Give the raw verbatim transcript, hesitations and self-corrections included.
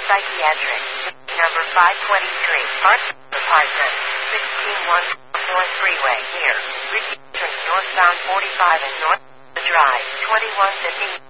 Psychiatric. Number five twenty-three. Park Apartment. sixteen one North Freeway. Near. Northbound forty-five and North Drive. twenty-one fifty.